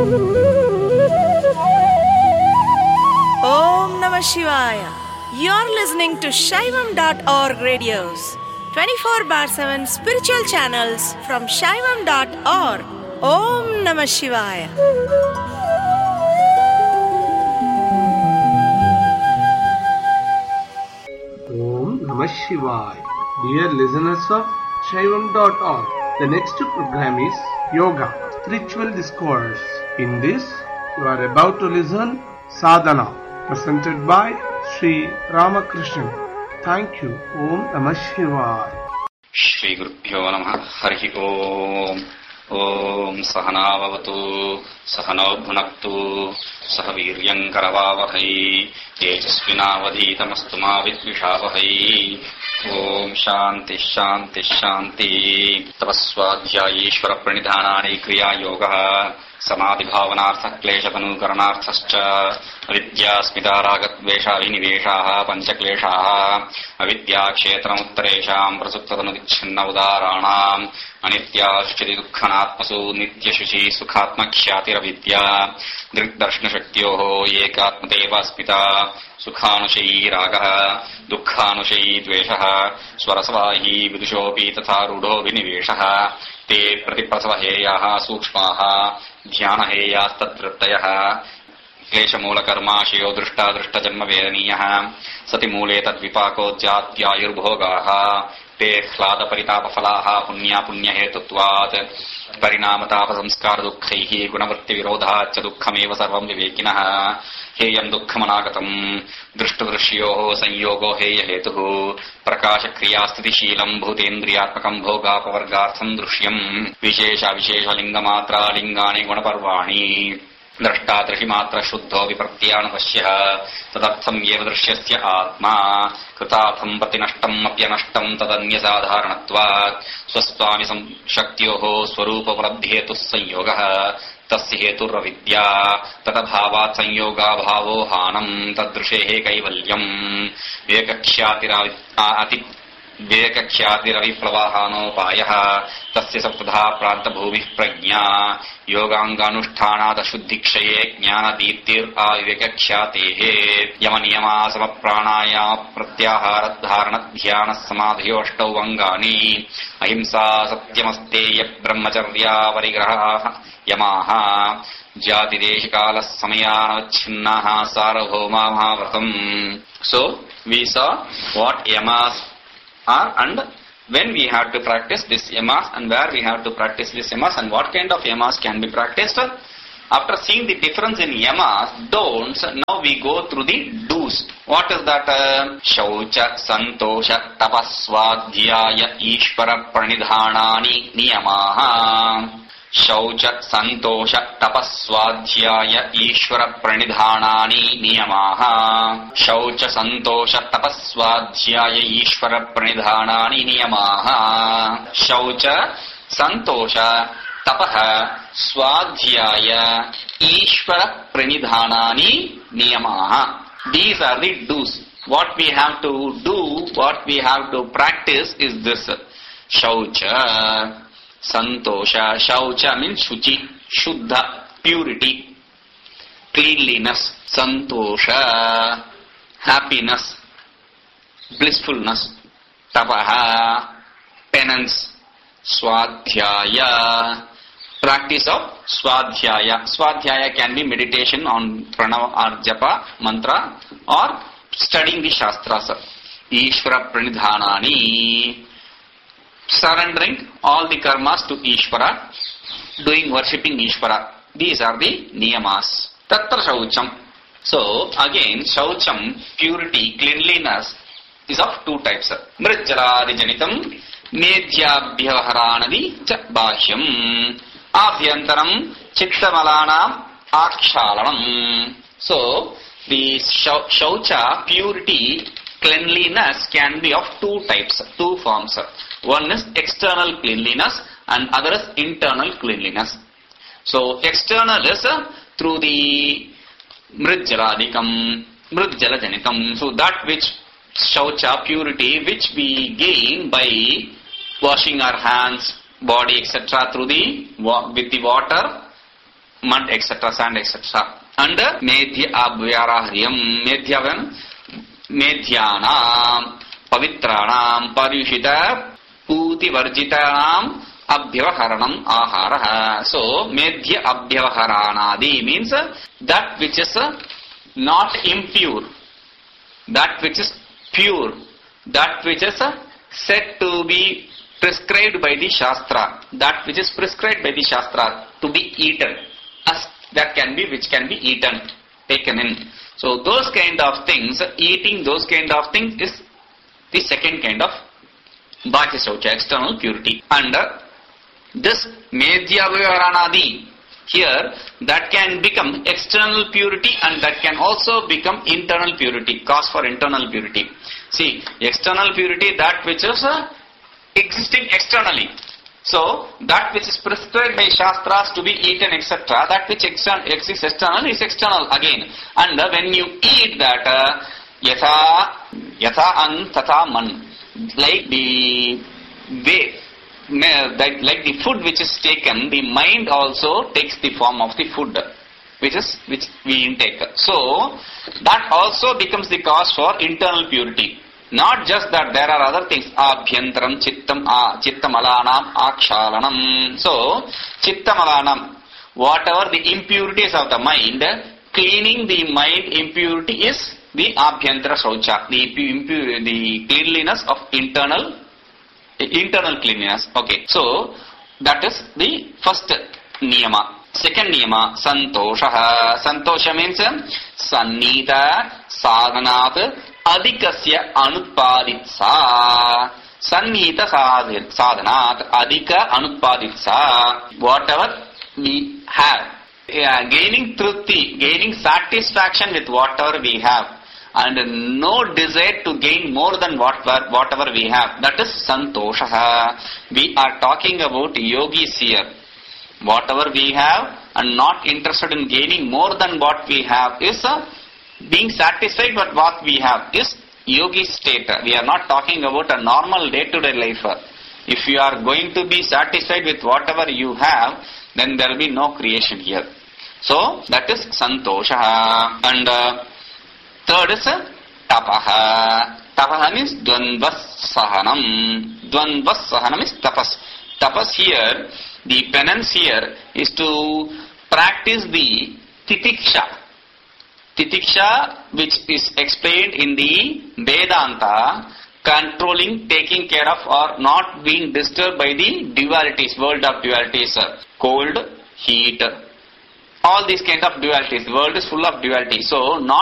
Om Namah Shivaya. You're listening to Shaivam.org radios, 24/7 spiritual channels from Shaivam.org. Om Namah Shivaya. Om Namah Shivaya. Dear listeners of Shaivam.org, the next program is Yoga, Spiritual Discourse. In this, you are about to listen Sadhana, presented by Sri Ramakrishnan. Thank you. Om Namah Shivaya. Shri Gurubhyo Namaha. Harihi Om. Om Sahanavavatu Sahano Bhunaktu Sahaviryam Karavavahai Tejasvinavadhitamastu ma vidvishavahai. Om Shanti Shanti Shanti. Tapaswadhyayeshvara pranidhanani kriya yogaha samadhi bhavanartha klesha tanukaranarthascha avidya smita ragadvesha viniveshaha panchakleshaha avidya kshetram uttaresham prasuptatanudichinna udaranam anityaschiti dukkhanatmasu nityashuchi sukhatmakhyatiravidya drigdarshna shaktyoho ekatmateva smita sukhanushayi ragaha dukkhanushayi dveshaha swarasvahi vidushopi tatha rudho viniveshaha te pratiprasavaheyaha sukshmaha ध्यानहेयास्तद्वृत्तयः क्लेशमूलकर्माशयो दृष्टादृष्टजन्मवेदनीयः सति मूले तद्विपाकोज्जात्यायुर्भोगाः ते ह्लादपरितापफलाः पुण्यापुण्यहेतुत्वात् परिणामतापसंस्कारदुःखैः गुणवृत्तिविरोधाच्च दुःखमेव सर्वं विवेकिनः हेयं दुःखमनागतम् दृष्टदृश्योः संयोगो हेयहेतुः प्रकाशक्रियास्थितिशीलम् भूतेन्द्रियात्मकम् भोगापवर्गार्थम् दृश्यम् विशेषाविशेषलिङ्गमात्रालिङ्गानि गुणपर्वाणि द्रष्टा दृशिमात्र शुद्धो विप्रत्यानुपश्यः तदर्थम् एव दृश्यस्य आत्मा कृतार्थम् प्रतिनष्टम् अप्यनष्टम् तदन्यसाधारणत्वात् स्वस्वामि शक्त्योः स्वरूपोपलब्धिहेतुः संयोगः तस्य हेतुरविद्या तदभावात् संयोगाभावो हानम् तदृशेः कैवल्यम् विवेकख्यातिरविप्लवाहानोपायः तस्य सप्तधा प्रान्तभूमिः प्रज्ञा योगाङ्गानुष्ठानादशुद्धिक्षये ज्ञानदीप्तिराविवेकख्यातेः यमनियमासमप्राणायाम प्रत्याहारधारणध्यानः समाधयो अष्टौ अङ्गानि अहिंसा सत्यमस्तेय ब्रह्मचर्यापरिग्रहाः यमाः जातिदेशकालः समयानवच्छिन्नाः सार्वभौमा महाव्रतम्. So we saw what yamas are and when we have to practice this yamas and where we have to practice this yamas and what kind of yamas can be practiced. After seeing the difference in yamas, don'ts, now we go through the do's. What is that? Shaucha, Santosha, Tapaswadhyaya, Ishvara Pranidhanani Niyamaha. Shaucha, Santosha, Tapaswadhyaya, Ishvara Pranidhanani Niyamaha. Shaucha, Santosha, Tapaswadhyaya, Ishvara Pranidhanani Niyamaha. Shaucha, Santosha, Tapaha, Swadhyaya, Ishvara Pranidhanani Niyamaha. These are the do's. What we have to do, what we have to practice is this. Shaucha, Santosha. Shaucha means Shuchi, Shuddha, purity, cleanliness. Santosha, happiness, blissfulness. Tapaha, penance. Swadhyaya, practice of Swadhyaya. Swadhyaya can be meditation on pranava or japa, mantra, or studying the shastras. Ishvara Pranidhanani, surrendering all the karmas to Ishvara, doing worshipping Ishvara. These are the niyamas. Tatra Shaucham. So again, Shaucham, purity, cleanliness, is of two types. Mrijjaladi janitam, Medyabhyaharanadi cha bhahyam, Abhyantaram chittamalana akshalanam. So the Shaucha, purity, cleanliness can be of two types, two forms. One is external cleanliness and other is internal cleanliness. So external is through the mrijjaladikam, mrijjalajanitam. So that which Shaucha, purity, which we gain by washing our hands, body, etc. through with the water, mud, etc., sand, etc. And medhya abhyarahyam. Medhyanam, pavitranam, paryushita, puti varjitanam, abhyavaharanam ahara. So, medhya abhyavaharanadi means that which is not impure, that which is pure, that which is said to be prescribed by the Shastra, that which is prescribed by the Shastra to be eaten, as that can be, which can be eaten, taken in. So those kind of things, eating those kind of things is the second kind of Bhajya Shaucha, external purity. And this Medhya Vyaranadi, here, that can become external purity and that can also become internal purity, cause for internal purity. See, external purity, that which is existing externally. So, that which is prescribed by Shastras to be eaten, etc., that which exists external is external again. And when you eat that, yatha an tatha man, like the way, like the food which is taken, the mind also takes the form of the food which we intake. So, that also becomes the cause for internal purity. Not just that, there are other things. Abhyantaram, chittamalanam, akshalanam. So, chittamalanam, whatever the impurities of the mind, cleaning the mind impurity is the abhyantara shaucha, the cleanliness of internal cleanliness. Okay, so that is the first niyama. Second niyama, santosha. Santosha means sannita sadhanat adhikasya anutpaditsa. Sannita sadhanat adhika anutpaditsa. Whatever we have, gaining truthi, gaining satisfaction with whatever we have, and no desire to gain more than whatever we have. That is santosha. We are talking about yogis here. Whatever we have and not interested in gaining more than what we have is being satisfied with what we have is yogi state. We are not talking about a normal day-to-day life. If you are going to be satisfied with whatever you have, then there will be no creation here. So that is santosha. And third is tapaha. Tapaha means dvandvasahanam. Dvandvasahanam is tapas. Tapas here, the penance here is to practice the titiksha. Titiksha, which is explained in the Vedanta, controlling, taking care of, or not being disturbed by the dualities, world of dualities, cold, heat, all these kind of dualities. The world is full of duality. So, not